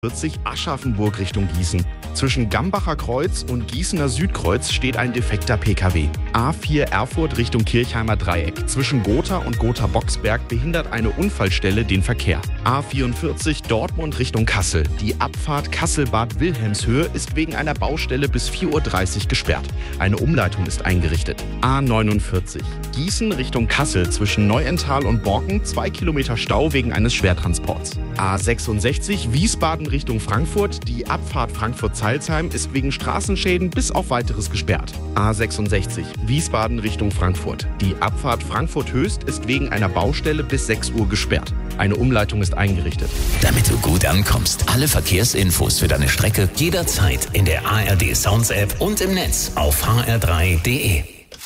40 Aschaffenburg Richtung Gießen. Zwischen Gambacher Kreuz und Gießener Südkreuz steht ein defekter PKW. A4 Erfurt Richtung Kirchheimer Dreieck. Zwischen Gotha und Gotha-Boxberg behindert eine Unfallstelle den Verkehr. A44 Dortmund Richtung Kassel. Die Abfahrt Kassel-Bad Wilhelmshöhe ist wegen einer Baustelle bis 4:30 Uhr gesperrt. Eine Umleitung ist eingerichtet. A49 Gießen Richtung Kassel. Zwischen Neuental und Borken 2 Kilometer Stau wegen eines Schwertransports. A66 Wiesbaden Richtung Frankfurt. Die Abfahrt Frankfurt-Zeilsheim ist wegen Straßenschäden bis auf Weiteres gesperrt. A66 Wiesbaden Richtung Frankfurt. Die Abfahrt Frankfurt-Höchst ist wegen einer Baustelle bis 6 Uhr gesperrt. Eine Umleitung ist eingerichtet. Damit du gut ankommst, alle Verkehrsinfos für deine Strecke jederzeit in der ARD Sounds App und im Netz auf hr3.de.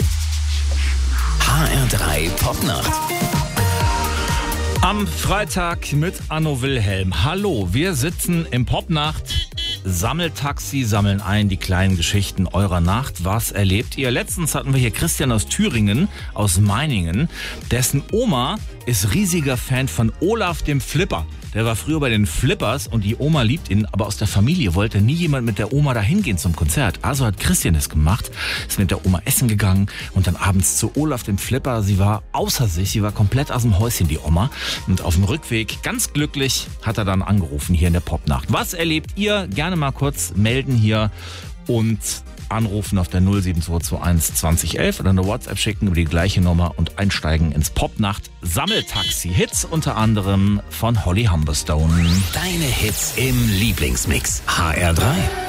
HR3 Popnacht. Am Freitag mit Anno Wilhelm. Hallo, wir sitzen im Popnacht. Sammeltaxi, sammeln ein die kleinen Geschichten eurer Nacht. Was erlebt ihr? Letztens hatten wir hier Christian aus Thüringen, aus Meiningen. Dessen Oma ist riesiger Fan von Olaf dem Flipper. Der war früher bei den Flippers und die Oma liebt ihn, aber aus der Familie wollte nie jemand mit der Oma da hingehen zum Konzert. Also hat Christian es gemacht, ist mit der Oma essen gegangen und dann abends zu Olaf dem Flipper. Sie war außer sich, sie war komplett aus dem Häuschen, die Oma. Und auf dem Rückweg, ganz glücklich, hat er dann angerufen hier in der Popnacht. Was erlebt ihr? Gerne mal kurz melden hier und anrufen auf der 07221 2011 oder eine WhatsApp schicken über die gleiche Nummer und einsteigen ins Popnacht Sammeltaxi. Hits unter anderem von Holly Humberstone. Deine Hits im Lieblingsmix. HR3.